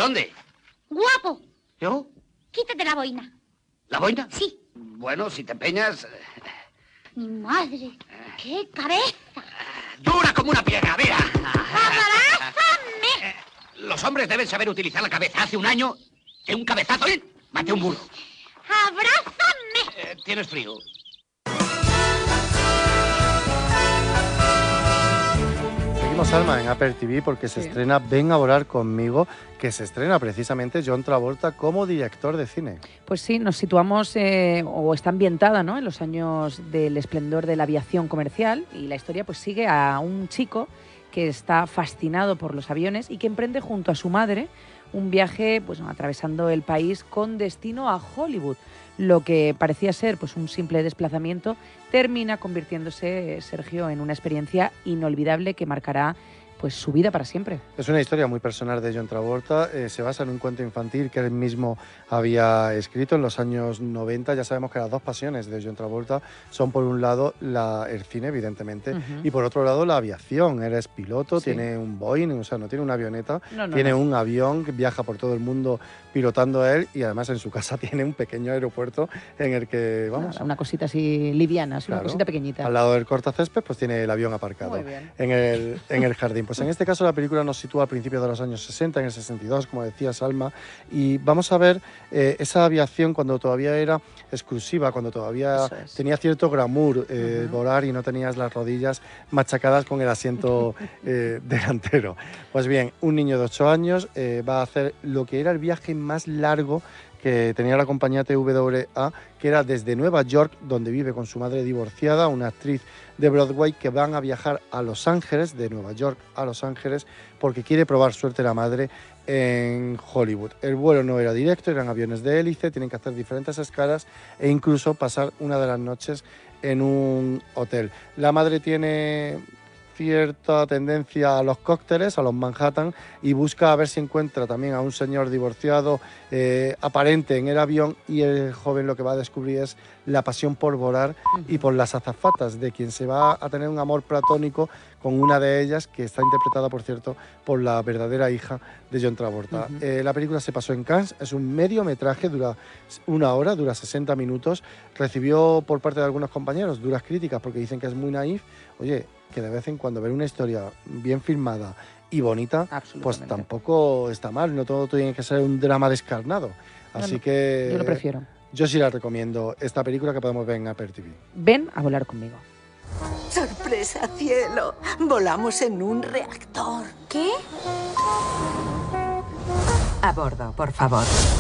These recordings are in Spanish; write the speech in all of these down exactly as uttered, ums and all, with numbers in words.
dónde? Guapo, ¿Yo? quítate la boina. ¿La boina? Sí. Bueno, si te empeñas... Mi madre, qué cabeza. ¡Dura como una piedra, mira! ¡Abrázame! Los hombres deben saber utilizar la cabeza. Hace un año, de un cabezazo, ¿eh? Maté un burro. ¡Abrázame! Eh, ¿Tienes frío? Seguimos, Alma, en Apple T V porque se Sí. estrena Ven a volar conmigo, que se estrena precisamente John Travolta como director de cine. Pues sí, nos situamos, eh, o está ambientada, ¿no?, en los años del esplendor de la aviación comercial, y la historia pues sigue a un chico que está fascinado por los aviones y que emprende junto a su madre un viaje, pues, atravesando el país con destino a Hollywood. Lo que parecía ser, pues, un simple desplazamiento termina convirtiéndose, Sergio, en una experiencia inolvidable que marcará, pues, su vida para siempre. Es una historia muy personal de John Travolta, eh, se basa en un cuento infantil que él mismo había escrito en los años noventa. Ya sabemos que las dos pasiones de John Travolta son, por un lado, la, el cine, evidentemente, Uh-huh. y por otro lado, la aviación. Él es piloto, Sí. tiene un Boeing, o sea, no tiene una avioneta, No, no, tiene no. un avión que viaja por todo el mundo pilotando a él, y además en su casa tiene un pequeño aeropuerto en el que, vamos, Nada, una cosita así liviana, es una Claro. cosita pequeñita. al lado del cortacésped, pues tiene el avión aparcado Muy bien. en el, en el jardín. Pues en este caso la película nos sitúa a principios de los años sesenta, en el sesenta y dos, como decía Salma, y vamos a ver eh, esa aviación cuando todavía era exclusiva, cuando todavía Eso es. tenía cierto glamour eh, Ujú. volar y no tenías las rodillas machacadas con el asiento eh, delantero. Pues bien, un niño de ocho años eh, va a hacer lo que era el viaje más largo que tenía la compañía T W A, que era desde Nueva York, donde vive con su madre divorciada, una actriz de Broadway, que van a viajar a Los Ángeles, de Nueva York a Los Ángeles, porque quiere probar suerte la madre en Hollywood. El vuelo no era directo, eran aviones de hélice, tienen que hacer diferentes escalas e incluso pasar una de las noches en un hotel. La madre tiene cierta tendencia a los cócteles, a los Manhattan, y busca a ver si encuentra también a un señor divorciado eh, aparente en el avión, y el joven lo que va a descubrir es la pasión por volar y por las azafatas, de quien se va a tener un amor platónico con una de ellas, que está interpretada, por cierto, por la verdadera hija de John Travolta. Uh-huh. Eh, la película se pasó en Cannes, es un mediometraje, dura una hora, dura sesenta minutos, recibió por parte de algunos compañeros duras críticas porque dicen que es muy naif. Oye, que de vez en cuando ver una historia bien filmada y bonita, pues Absolutamente. tampoco está mal, no todo tiene que ser un drama descarnado. Así No, no, que yo lo prefiero. yo sí la recomiendo, esta película que podemos ver en Apple T V. Ven a volar conmigo. ¡Sorpresa, cielo! Volamos en un reactor. ¿Qué? A bordo, por favor.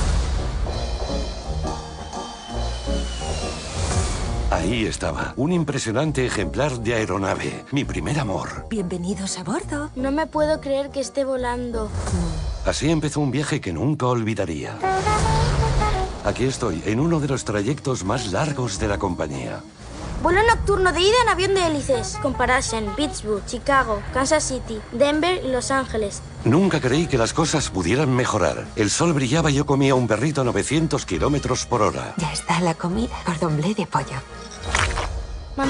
Ahí estaba, un impresionante ejemplar de aeronave, mi primer amor. Bienvenidos a bordo. No me puedo creer que esté volando. Así empezó un viaje que nunca olvidaría. Aquí estoy, en uno de los trayectos más largos de la compañía. Vuelo nocturno de ida en avión de hélices. Compararse en Pittsburgh, Chicago, Kansas City, Denver y Los Ángeles. Nunca creí que las cosas pudieran mejorar. El sol brillaba y yo comía un perrito a novecientos kilómetros por hora. Ya está la comida. Cordon bleu de pollo. Mamá.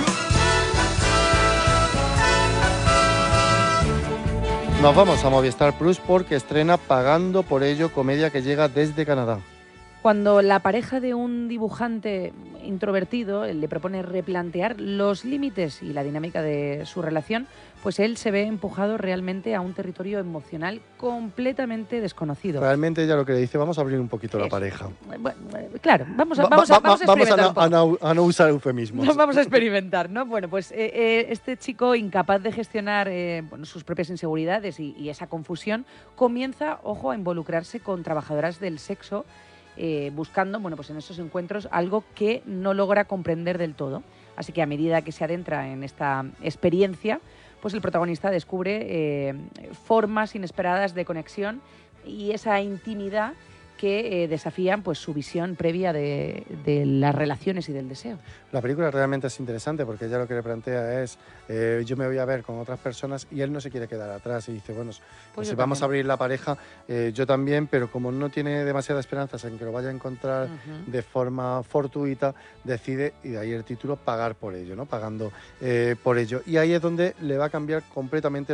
Nos vamos a Movistar Plus porque estrena Pagando por ello, comedia que llega desde Canadá. Cuando la pareja de un dibujante introvertido le propone replantear los límites y la dinámica de su relación, pues él se ve empujado realmente a un territorio emocional completamente desconocido. Realmente ella lo que le dice, vamos a abrir un poquito la Eso. pareja. Bueno, claro, vamos a, Va- vamos va- a, vamos a vamos experimentar a, un poco. no- a no, a no usar eufemismos. Nos vamos a experimentar, ¿no? Bueno, pues eh, eh, este chico, incapaz de gestionar eh, bueno, sus propias inseguridades y, y esa confusión, comienza, ojo, a involucrarse con trabajadoras del sexo, eh, buscando, bueno, pues en esos encuentros algo que no logra comprender del todo. Así que a medida que se adentra en esta experiencia, pues el protagonista descubre eh, formas inesperadas de conexión y esa intimidad que eh, desafían pues su visión previa de, de las relaciones y del deseo. La película realmente es interesante porque ella lo que le plantea es, eh, yo me voy a ver con otras personas, y él no se quiere quedar atrás y dice, bueno, pues Pues si yo vamos a también. abrir la pareja, eh, yo también, pero como no tiene demasiadas esperanzas en que lo vaya a encontrar Ujú. de forma fortuita, decide, y de ahí el título, pagar por ello, ¿no? Pagando eh, por ello. Y ahí es donde le va a cambiar completamente